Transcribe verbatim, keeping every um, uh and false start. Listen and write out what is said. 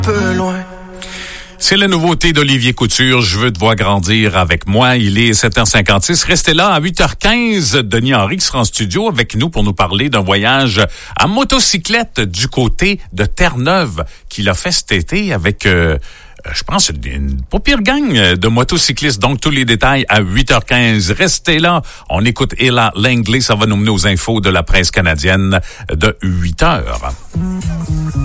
peu loin. C'est la nouveauté d'Olivier Couture. Je veux te voir grandir avec moi. Il est sept heures cinquante-six. Restez là à huit heures quinze. Denis Henry sera en studio avec nous pour nous parler d'un voyage à motocyclette du côté de Terre-Neuve qu'il a fait cet été avec, euh, je pense, une pas pire gang de motocyclistes. Donc, tous les détails à huit heures quinze. Restez là. On écoute Ella Langley. Ça va nous mener aux infos de la presse canadienne de huit heures.